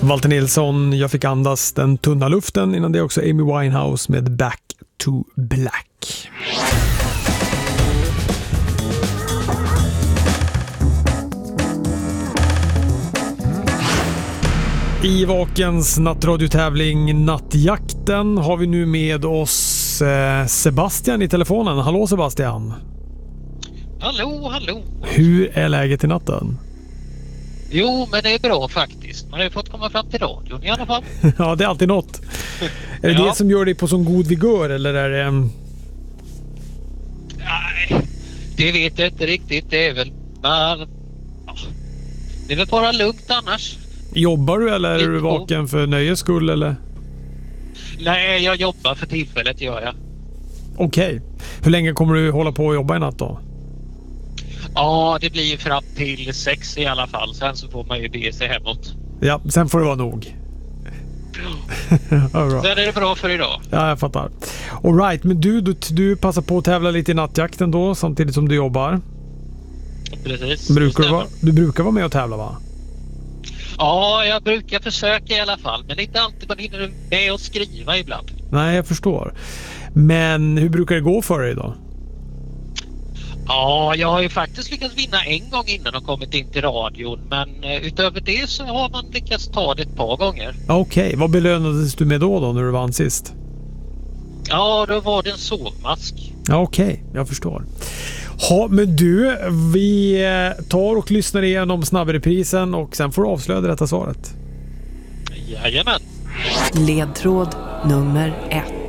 Walter Nilsson, Jag fick andas den tunna luften. Innan det också Amy Winehouse med Back to Black. I Vakens nattradio-tävling Nattjakten har vi nu med oss Sebastian i telefonen. Hallå Sebastian. Hallå. Hur är läget i natten? Jo, men det är bra faktiskt. Man har ju fått komma fram till radion i alla fall. Ja, det är alltid något. Är det det som gör dig på sån god vigör eller är det... Nej, det vet jag inte riktigt. Det är väl bara... Det är väl bara lugnt annars. Jobbar du eller är du vaken för nöjes skull eller? Nej, jag jobbar för tillfället gör jag. Okej. Hur länge kommer du hålla på att jobba i natt då? Ja, det blir ju fram till 6 i alla fall. Sen så får man ju be sig hemåt. Ja, sen får det vara nog. Ja, sen är det bra för idag. Ja, jag fattar. All right, men du passar på att tävla lite i nattjakten då samtidigt som du jobbar. Precis. Du brukar vara med och tävla va? Ja, jag brukar försöka i alla fall. Men inte alltid man hinner med att skriva ibland. Nej, jag förstår. Men hur brukar det gå för dig då? Ja, jag har ju faktiskt lyckats vinna en gång innan och kommit in till radion. Men utöver det så har man lyckats ta det ett par gånger. Okej, vad belönades du med då när du vann sist? Ja, då var det en sovmask. Okej, jag förstår. Ja, men du, vi tar och lyssnar igenom snabbreprisen och sen får du avslöja det rätta svaret. Jajamän. Ledtråd nummer 1.